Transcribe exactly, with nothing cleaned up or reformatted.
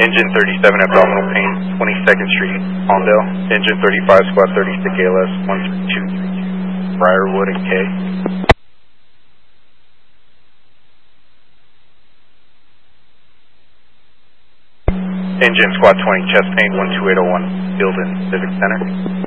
Engine thirty-seven, abdominal pain, twenty-second Street, Palmdale. Engine thirty-five, squad thirty-six, A L S, one three two, Briarwood and K. Engine squad twenty, chest pain, one two eight oh one, Field and Civic Center.